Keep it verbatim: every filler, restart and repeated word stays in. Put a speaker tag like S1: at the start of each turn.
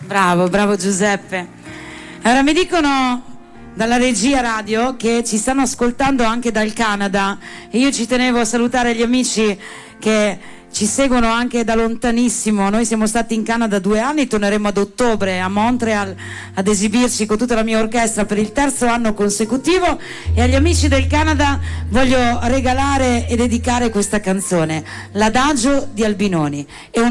S1: Bravo, bravo Giuseppe. Allora mi dicono dalla regia radio che ci stanno ascoltando anche dal Canada e io ci tenevo a salutare gli amici che ci seguono anche da lontanissimo. Noi siamo stati in Canada due anni, torneremo ad ottobre a Montreal ad esibirci con tutta la mia orchestra per il terzo anno consecutivo, e agli amici del Canada voglio regalare e dedicare questa canzone, l'Adagio di Albinoni. È un